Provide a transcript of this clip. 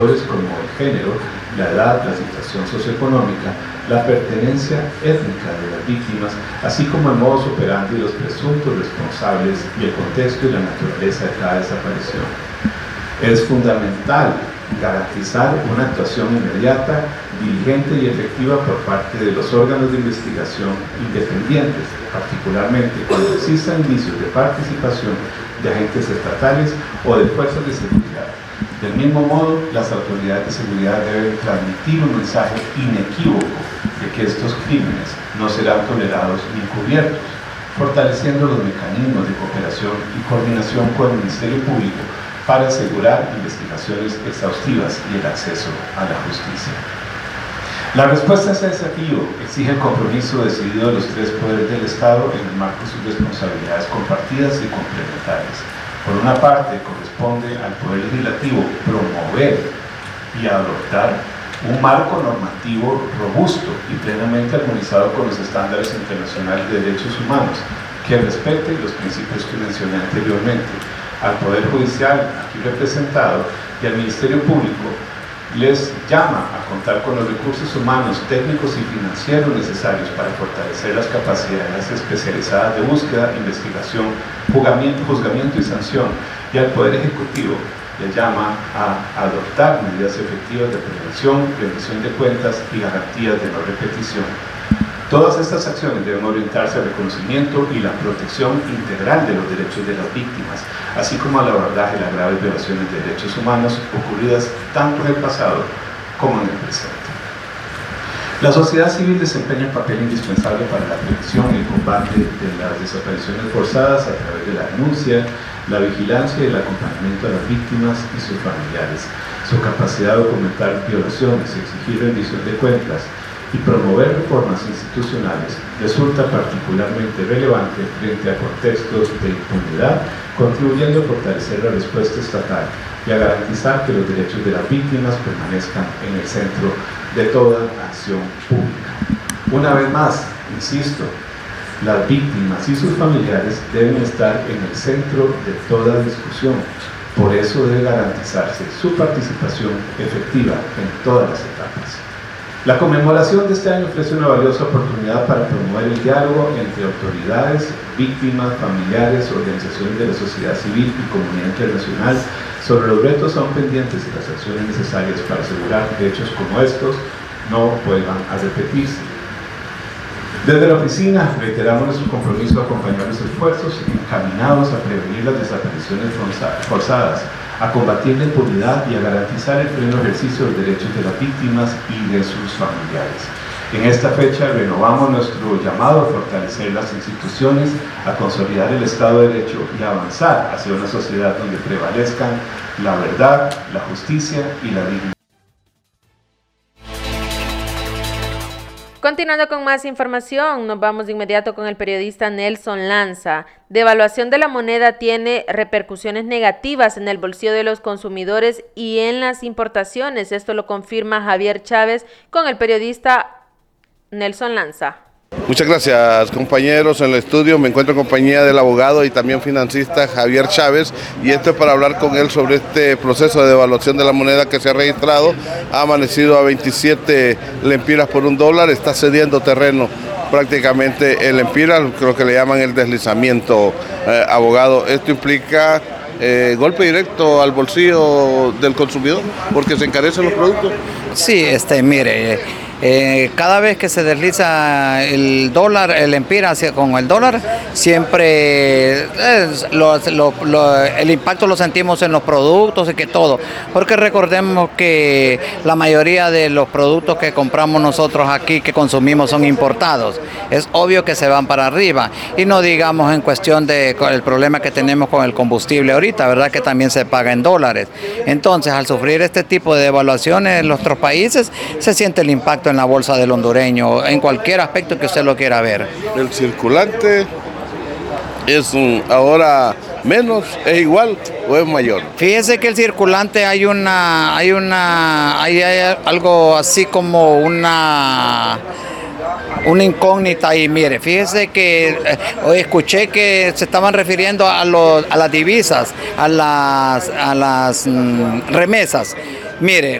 como el género, la edad, la situación socioeconómica, la pertenencia étnica de las víctimas, así como el modus operandi de los presuntos responsables y el contexto y la naturaleza de cada desaparición. Es fundamental garantizar una actuación inmediata, diligente y efectiva por parte de los órganos de investigación independientes, particularmente cuando existan indicios de participación de agentes estatales o de fuerzas de seguridad. Del mismo modo, las autoridades de seguridad deben transmitir un mensaje inequívoco de que estos crímenes no serán tolerados ni encubiertos, fortaleciendo los mecanismos de cooperación y coordinación con el Ministerio Público para asegurar investigaciones exhaustivas y el acceso a la justicia. La respuesta a ese desafío exige el compromiso decidido de los tres poderes del Estado en el marco de sus responsabilidades compartidas y complementarias. Por una parte, corresponde al Poder Legislativo promover y adoptar un marco normativo robusto y plenamente armonizado con los estándares internacionales de derechos humanos, que respete los principios que mencioné anteriormente. Al Poder Judicial, aquí representado, y al Ministerio Público, les llama a contar con los recursos humanos, técnicos y financieros necesarios para fortalecer las capacidades especializadas de búsqueda, investigación, juzgamiento y sanción, y al Poder Ejecutivo les llama a adoptar medidas efectivas de prevención, rendición de cuentas y garantías de no repetición. Todas estas acciones deben orientarse al reconocimiento y la protección integral de los derechos de las víctimas, así como al abordaje de las graves violaciones de derechos humanos ocurridas tanto en el pasado como en el presente. La sociedad civil desempeña un papel indispensable para la prevención y el combate de las desapariciones forzadas a través de la denuncia, la vigilancia y el acompañamiento a las víctimas y sus familiares. Su capacidad de documentar violaciones, exigir rendición de cuentas y promover reformas institucionales resulta particularmente relevante frente a contextos de impunidad, contribuyendo a fortalecer la respuesta estatal y a garantizar que los derechos de las víctimas permanezcan en el centro de toda acción pública. Una vez más, insisto, las víctimas y sus familiares deben estar en el centro de toda discusión. Por eso debe garantizarse su participación efectiva en todas las etapas. La conmemoración de este año ofrece una valiosa oportunidad para promover el diálogo entre autoridades, víctimas, familiares, organizaciones de la sociedad civil y comunidad internacional sobre los retos aún pendientes y las acciones necesarias para asegurar que hechos como estos no vuelvan a repetirse. Desde la oficina reiteramos nuestro compromiso a acompañar los esfuerzos encaminados a prevenir las desapariciones forzadas, a combatir la impunidad y a garantizar el pleno ejercicio de los derechos de las víctimas y de sus familiares. En esta fecha renovamos nuestro llamado a fortalecer las instituciones, a consolidar el Estado de Derecho y a avanzar hacia una sociedad donde prevalezcan la verdad, la justicia y la dignidad. Continuando con más información, nos vamos de inmediato con el periodista Nelson Lanza. Devaluación de la moneda tiene repercusiones negativas en el bolsillo de los consumidores y en las importaciones. Esto lo confirma Javier Chávez con el periodista Nelson Lanza. Muchas gracias, compañeros. En el estudio me encuentro en compañía del abogado y también financista Javier Chávez, y esto es para hablar con él sobre este proceso de devaluación de la moneda que se ha registrado. Ha amanecido a 27 lempiras por $1, está cediendo terreno prácticamente el lempira, creo que le llaman el deslizamiento, abogado. Esto implica golpe directo al bolsillo del consumidor porque se encarecen los productos. Sí, mire, cada vez que se desliza el dólar, el lempira con el dólar, siempre el impacto lo sentimos en los productos y que todo, porque recordemos que la mayoría de los productos que compramos nosotros aquí, que consumimos, son importados. Es obvio que se van para arriba, y no digamos en cuestión del problema que tenemos con el combustible ahorita, ¿verdad? Que también se paga en dólares. Entonces, al sufrir este tipo de devaluaciones en nuestros países, se siente el impacto en la bolsa del hondureño, en cualquier aspecto que usted lo quiera ver. El circulante es ahora menos, es igual o es mayor. Fíjese que el circulante hay algo así como una incógnita, y mire, fíjese que hoy escuché que se estaban refiriendo a las divisas, a las remesas. Mire,